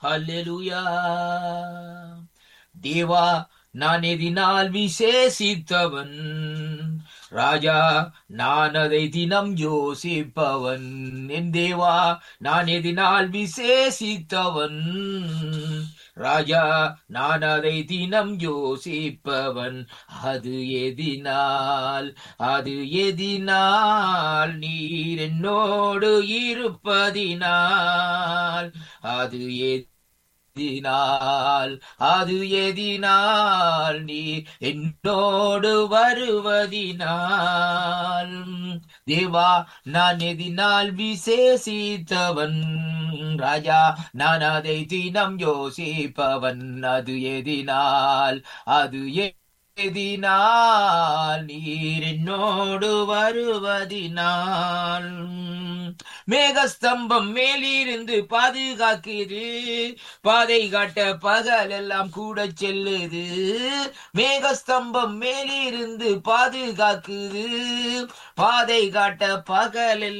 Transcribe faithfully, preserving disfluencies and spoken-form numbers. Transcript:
ஹல்லேலூயா. தேவா, நான் எதினால் விசேஷித்தவன், ராஜா, நான் அதை தினம் யோசிப்பவன். என் தேவா, நான் எதினால் விசேஷித்தவன், ராஜா, நான் அதை தினம் யோசிப்பவன். அது எதினால், அது எதினால், நீர் என்னோடு இருப்பதினால். அது எதினால், அது எதினால், நீ என்னோடு வருவதினால். தேவா, நான் எதினால் விசேஷித்தவன், ராஜா, நான் அதை தினம் யோசிப்பவன். அது எதினால், அது எதினால், நீர் என்னோடு வருவதினால். மேகஸ்தம்பம் மேலிருந்து பாதுகாக்குது, பாதை காட்ட பகல் எல்லாம் கூட செல்லுது. மேகஸ்தம்பம் மேலிருந்து பாதுகாக்குது, பாதை காட்ட பகல்